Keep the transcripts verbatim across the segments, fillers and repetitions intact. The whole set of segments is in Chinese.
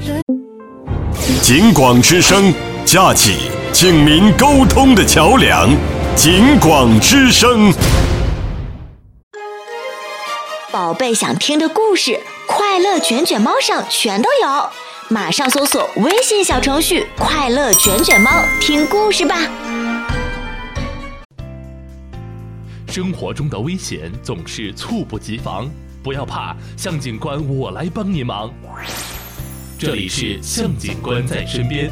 警广之声，架起警民沟通的桥梁。警广之声， 宝贝想听的故事，快乐卷卷猫上全都有，马上搜索微信小程序快乐卷卷猫听故事吧。 生活中的危险总是猝不及防，不要怕，向警官我来帮你忙。这里是向警官在身边。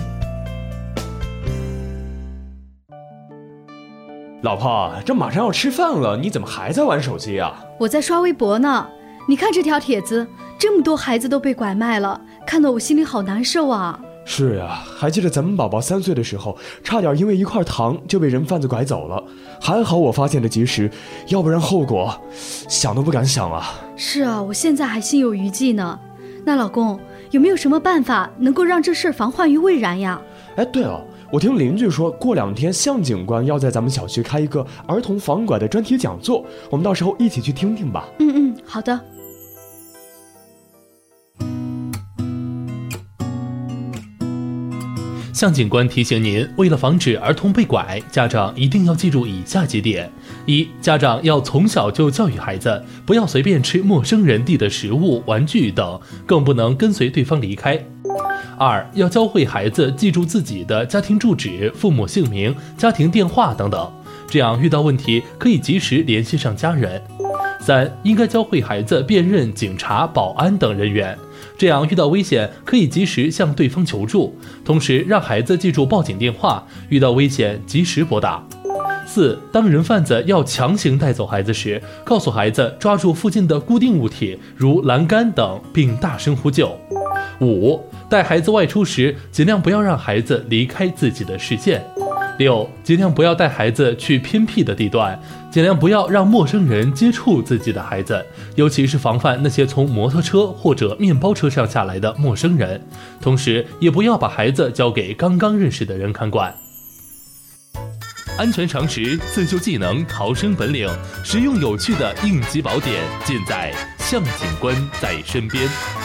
老婆，这马上要吃饭了，你怎么还在玩手机啊？ 我在刷微博呢。你看这条帖子，这么多孩子都被拐卖了，看得我心里好难受啊。 是呀，还记得咱们宝宝三岁的时候，差点因为一块糖就被人贩子拐走了，还好我发现的及时，要不然后果想都不敢想啊。 是啊，我现在还心有余悸呢。那老公，有没有什么办法能够让这事防患于未然呀？ 哎，对了，我听邻居说过两天向警官要在咱们小区开一个儿童防拐的专题讲座，我们到时候一起去听听吧。 嗯嗯，好的。 向警官提醒您，为了防止儿童被拐，家长一定要记住以下几点：一、家长要从小就教育孩子，不要随便吃陌生人递的食物、玩具等，更不能跟随对方离开。二、要教会孩子记住自己的家庭住址、父母姓名、家庭电话等等，这样遇到问题可以及时联系上家人。三、应该教会孩子辨认警察、保安等人员，这样遇到危险可以及时向对方求助，同时让孩子记住报警电话，遇到危险及时拨打。四、当人贩子要强行带走孩子时，告诉孩子抓住附近的固定物体，如栏杆等，并大声呼救。五、带孩子外出时，尽量不要让孩子离开自己的视线。六、尽量不要带孩子去偏僻的地段，尽量不要让陌生人接触自己的孩子，尤其是防范那些从摩托车或者面包车上下来的陌生人，同时也不要把孩子交给刚刚认识的人看管。安全常识、自救技能、逃生本领，实用有趣的应急宝典，尽在向警官在身边。